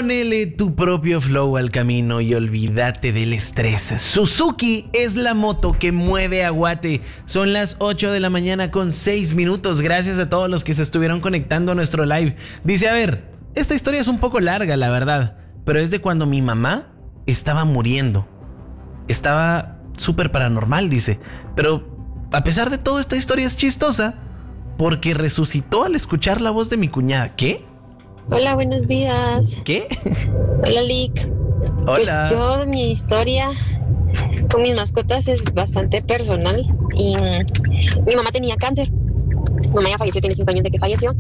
Ponele tu propio flow al camino y olvídate del estrés. Suzuki es la moto que mueve a Guate. Son las 8 de la mañana con 6 minutos. Gracias a todos los que se estuvieron conectando a nuestro live. Dice, a ver, esta historia es un poco larga, la verdad, pero es de cuando mi mamá estaba muriendo. Estaba súper paranormal, dice. Pero a pesar de todo, esta historia es chistosa porque resucitó al escuchar la voz de mi cuñada. ¿Qué? Hola, buenos días. ¿Qué? Hola, Lick. Hola. Pues yo, mi historia con mis mascotas es bastante personal y mi mamá tenía cáncer. Mi mamá ya falleció, tiene 5 años de que falleció